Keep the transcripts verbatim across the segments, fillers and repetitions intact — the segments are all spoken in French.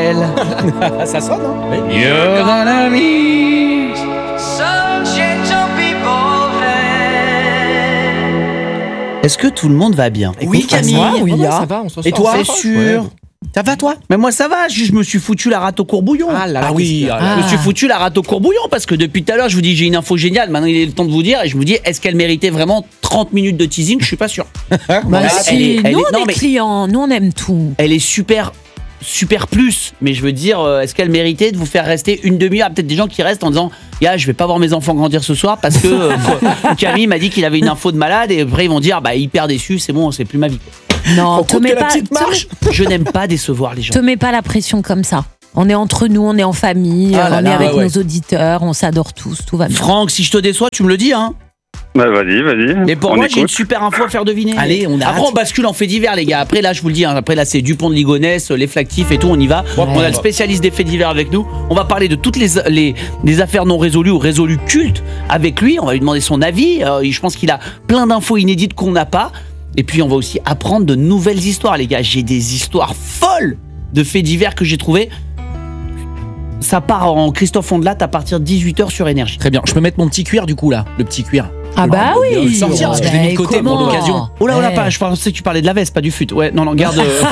Angel. Ça sonne, hein? Oui. You're gonna be sunshine to people there. Est-ce que tout le monde va bien? Oui, Camille. oui, Ouais, ah. ça va, on s'en Et sort. toi? C'est C'est sûr. Ça va toi? Mais moi ça va, je je me suis foutu la rate au courbouillon. Ah là là, ah oui, qu'est-ce qu'il y a je me suis foutu la rate au courbouillon parce que depuis tout à l'heure je vous dis j'ai une info géniale, maintenant il est le temps de vous dire et je me dis est-ce qu'elle méritait vraiment trente minutes de teasing? Je suis pas sûr. Bah Elle- si, elle est- elle nous est- on non, est mais- clients, nous on aime tout. Elle est super super plus, mais je veux dire euh, est-ce qu'elle méritait de vous faire rester une demi-heure? Peut-être des gens qui restent en disant ya je vais pas voir mes enfants grandir ce soir parce que euh, Camille m'a dit qu'il avait une info de malade et après ils vont dire bah hyper déçu, c'est bon, c'est plus ma vie. Non, Faut te que mets la pas, petite te marche. Je n'aime pas décevoir les gens. te mets pas la pression comme ça. On est entre nous, on est en famille, Ah là on là, est avec ouais, ouais. nos auditeurs, on s'adore tous, tout va bien. Franck, si je te déçois, tu me le dis hein. Bah vas-y, vas-y. Mais pour on moi, j'ai une écoute. super info à faire deviner. Allez, on a Après, hâte. on bascule en faits divers, les gars. Après, là, je vous le dis, hein, après, là, c'est Dupont de Ligonnès, les flactifs et tout, on y va. Ouais. On a le spécialiste des faits divers avec nous. On va parler de toutes les, les, les affaires non résolues ou résolues cultes avec lui. On va lui demander son avis. Euh, je pense qu'il a plein d'infos inédites qu'on n'a pas. Et puis, on va aussi apprendre de nouvelles histoires, les gars. J'ai des histoires folles de faits divers que j'ai trouvés. Ça part en Christophe Ondelat à partir de dix-huit heures sur Énergie. Très bien. Je peux mettre mon petit cuir du coup là, le petit cuir. Ah bah Je vais oui. le sortir parce que je l'ai mis de côté pour comment l'occasion. Oh là, oh là, Ouais. pas, je pensais que tu parlais de la veste, pas du fut. Ouais, non, non, garde. euh,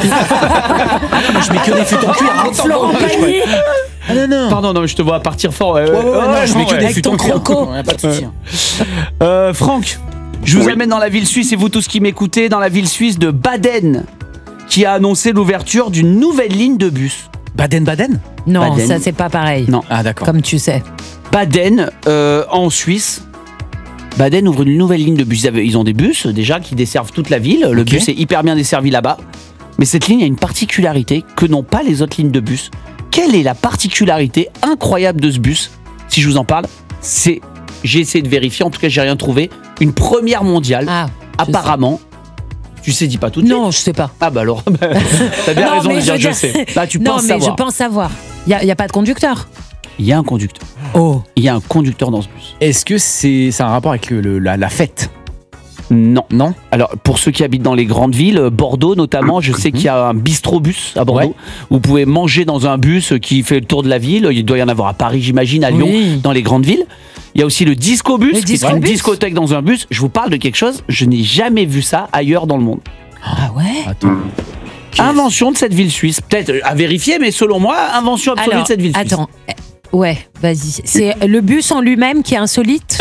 Je mets que des fûts en cuir. hein. Florent Pagny. Ah non non. Pardon, non, mais je te vois partir fort. ouais, ouais, Ouais, ouais, ouais, ouais, non, je mets que ouais. des Avec fûts ton en cuir. croco. Ouais, pas de souci. Euh, Franck, je vous Oui. amène dans la ville suisse et vous tous qui m'écoutez, dans la ville suisse de Baden, qui a annoncé l'ouverture d'une nouvelle ligne de bus. Baden-Baden. Non, Baden. ça c'est pas pareil. Non. Ah d'accord. Comme tu sais. Baden, euh, en Suisse. Baden ouvre une nouvelle ligne de bus. Ils avaient- Ils ont des bus déjà qui desservent toute la ville. Le Ok. bus est hyper bien desservi là-bas. Mais cette ligne a une particularité que n'ont pas les autres lignes de bus. Quelle est la particularité incroyable de ce bus? Si je vous en parle, c'est, j'ai essayé de vérifier, en tout cas j'ai rien trouvé, une première mondiale. Ah. je Apparemment, tu sais, dis pas tout de sais. suite. Non, je sais pas. Ah bah alors, bah, t'as bien Non, raison mais de je dire veux je dire- sais. Là, tu non, penses mais savoir. je pense savoir. Il y a, y a pas de conducteur. Il y a un conducteur. Oh. Il y a un conducteur dans ce bus. Est-ce que c'est ça a un rapport avec le, le- la, la fête? Non. Non. Alors, pour ceux qui habitent dans les grandes villes, Bordeaux notamment, je sais qu'il y a un bistrobus à Bordeaux. Ouais. Où vous pouvez manger dans un bus qui fait le tour de la ville. Il doit y en avoir à Paris, j'imagine, à Lyon, Oui. dans les grandes villes. Il y a aussi le discobus, Le qui est une discobus. discothèque dans un bus. Je vous parle de quelque chose, je n'ai jamais vu ça ailleurs dans le monde. Ah ouais. Attends. Invention de cette ville suisse. Peut-être à vérifier, mais selon moi, invention absolue Alors, de cette ville suisse. attends. Eh, Ouais, vas-y. C'est le bus en lui-même qui est insolite.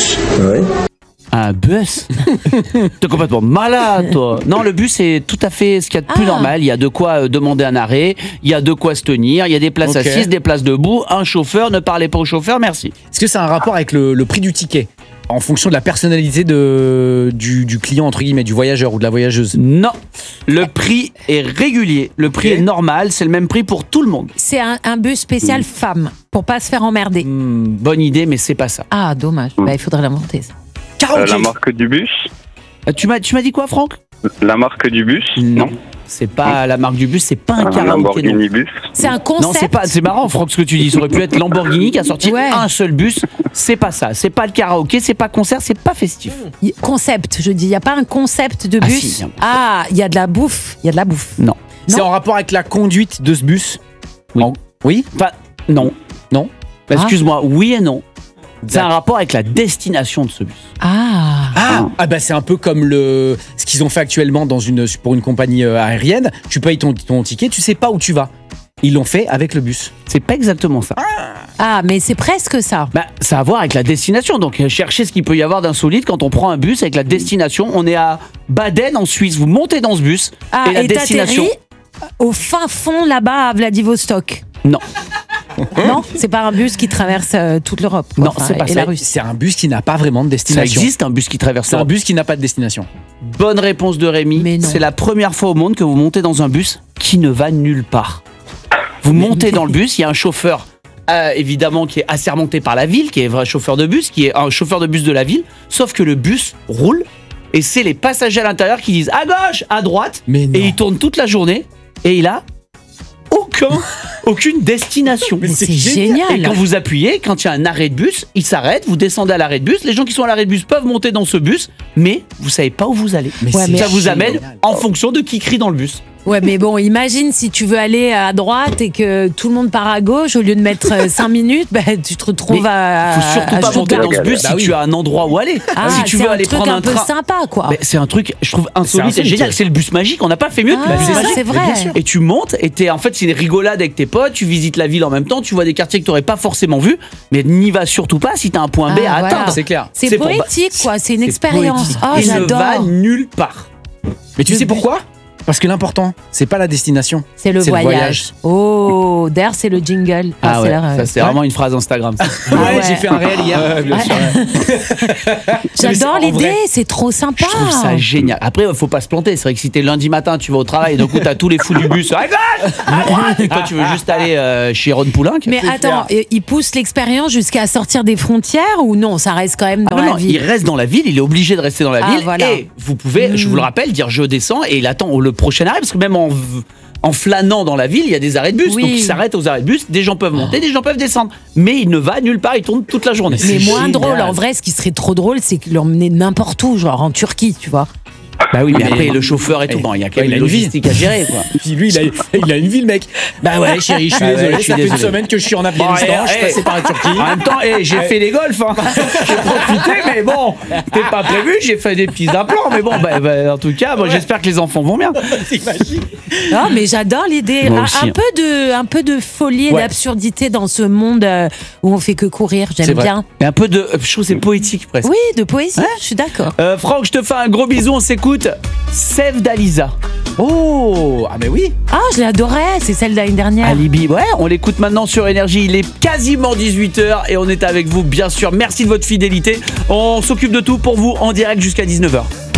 Un bus. T'es complètement malade, toi. Non, le bus c'est tout à fait ce qu'il y a de plus Ah. normal. Il y a de quoi euh, demander un arrêt, il y a de quoi se tenir, il y a des places Ok. assises, des places debout, un chauffeur. Ne parlez pas au chauffeur, merci. Est-ce que ça a un rapport avec le, le prix du ticket en fonction de la personnalité de, du, du client entre guillemets, du voyageur ou de la voyageuse? Non, le prix est régulier, le prix Ok. est normal, c'est le même prix pour tout le monde. C'est un, un bus spécial femme pour pas se faire emmerder. Hmm, bonne idée, mais c'est pas ça. Ah, dommage. Bah, il faudrait l'inventer ça. Euh, Karaoké. la marque du bus. Euh, Tu m'as, tu m'as dit quoi, Franck? La marque du bus. C'est pas la marque du bus, c'est pas un Un karaoké. non. Lamborghini bus. C'est un Non, concept. c'est pas, c'est marrant, Franck, ce que tu dis. Ça aurait pu être Lamborghini qui a sorti Ouais. un seul bus. C'est pas ça. C'est pas le karaoké, c'est pas concert, c'est pas festif. Y- Concept, je dis. Il n'y a pas un concept de Ah, bus. si, y a un Ah, il y a de la bouffe. Il y a de la bouffe. Non. C'est Non. en rapport avec la conduite de ce bus? Oui. En- Oui. Enfin, non. Non. Bah, Ah. excuse-moi, oui et non. C'est un D'accord. rapport avec la destination de ce bus. Ah. Ah, ah bah c'est un peu comme le ce qu'ils ont fait actuellement dans une pour une compagnie euh, aérienne. Tu payes ton, ton ticket, tu sais pas où tu vas. Ils l'ont fait avec le bus. C'est pas exactement ça. Ah, mais c'est presque ça. Bah, ça a à voir avec la destination. Donc, euh, cherchez ce qu'il peut y avoir d'insolite quand on prend un bus avec la destination. On est à Baden, en Suisse. Vous montez dans ce bus Ah, et la et destination. t'atterris au fin fond là-bas à Vladivostok. Non, Non, c'est pas un bus qui traverse euh, toute l'Europe. quoi. Non, Enfin, c'est pas et ça. la Russie. C'est un bus qui n'a pas vraiment de ça destination. existe un bus qui traverse C'est un l'Europe. bus qui n'a pas de destination. Bonne réponse de Rémi. Mais non. C'est la première fois au monde que vous montez dans un bus qui ne va nulle part. Vous montez dans le bus, il y a un chauffeur, euh, évidemment, qui est assermenté par la ville, qui est vrai chauffeur de bus, qui est un chauffeur de bus de la ville, sauf que le bus roule et c'est les passagers à l'intérieur qui disent à gauche, à droite, Mais non. et il tourne toute la journée et il a aucun, aucune destination. Mais c'est Et génial. quand vous appuyez, quand il y a un arrêt de bus, il s'arrête, vous descendez à l'arrêt de bus, les gens qui sont à l'arrêt de bus peuvent monter dans ce bus, mais vous savez pas où vous allez. Mais Ouais, c'est mais- Ça vous génial. amène en fonction de qui crie dans le bus. Ouais, mais bon, imagine si tu veux aller à droite et que tout le monde part à gauche, au lieu de mettre cinq minutes, bah, tu te retrouves Mais à. faut surtout à pas monter Stuttgart. dans ce bus Bah si oui. tu as un endroit où aller. Ah, si tu c'est veux un aller truc prendre un, un peu train. sympa, quoi. Mais c'est un truc, je trouve insolite C'est et génial. insolite. C'est le bus magique. On n'a pas fait mieux que Ah, le bus ça, magique. c'est vrai. bien sûr. Et tu montes et t'es, en fait, c'est une rigolade avec tes potes. Tu visites la ville en même temps. Tu vois des quartiers que tu n'aurais pas forcément vus. Mais n'y va surtout pas si tu as un point B Ah, à voilà. atteindre. C'est clair. C'est c'est pour- poétique, quoi. C'est une C'est expérience. poétique. Oh, Il ne va j'adore. nulle part. Mais tu sais pourquoi? Parce que l'important, c'est pas la destination. C'est le C'est le voyage. voyage. Oh, d'ailleurs, c'est le jingle. Ah c'est ouais, leur, euh, ça c'est vraiment une phrase Instagram. ça. Ah ouais. j'ai fait un réel hier. Ouais, bien sûr. J'adore Mais c'est en l'idée, vrai. c'est trop sympa. Je trouve ça génial. Après, il faut pas se planter. C'est vrai que si t'es lundi matin, tu vas au travail et d'un coup, t'as tous les fous du bus. À gauche, à droite, et toi, tu veux juste aller euh, chez Ron Poulenc. Mais attends, euh, il pousse l'expérience jusqu'à sortir des frontières ou non? Ça reste quand même Ah dans non, la non, ville. il reste dans la ville, il est obligé de rester dans la Ah, ville. voilà. Et vous pouvez, je vous le rappelle, dire je descends et il attend le prochain arrêt. Parce que même en, v- en flânant dans la ville, il y a des arrêts de bus. Oui. Donc il s'arrête aux arrêts de bus, des gens peuvent monter, des gens peuvent descendre. Mais il ne va nulle part, il tourne toute la journée. Mais C'est moins génial. drôle, en vrai, ce qui serait trop drôle, c'est que l'emmener n'importe où, genre en Turquie, tu vois. Bah oui, mais, Mais- après le chauffeur et tout, Eh, bon, il y a quand ouais, même il a une une vie. logistique à gérer. Quoi. Puis lui, il a, il a une vie, le mec. Bah ouais, chérie, je suis Ah ouais, désolé. je suis ça fait une désolé. semaine que je suis en Bon, Afghanistan. eh, je suis eh, passé par la Turquie. En même temps, eh, j'ai fait les golfs. Hein. J'ai profité, mais bon, c'était pas prévu. J'ai fait des petits implants, mais bon, bah, bah, en tout cas, bon, j'espère que les enfants vont bien. T'imagines? Non, mais j'adore l'idée. Moi Un, aussi. un peu de, un peu de folie et Ouais. d'absurdité dans ce monde euh, où on fait que courir. C'est J'aime vrai. bien. Et un peu de, je trouve que c'est poétique presque. Oui, de poésie, je suis d'accord. Euh, Franck, je te fais un gros bisou. On s'écoute. Sève d'Alisa. Oh, ah mais oui. Ah, je l'adorais, c'est celle de l'année dernière. Alibi, ouais, on l'écoute maintenant sur Énergie. Il est quasiment dix-huit heures et on est avec vous, bien sûr. Merci de votre fidélité. On s'occupe de tout pour vous en direct jusqu'à dix-neuf heures.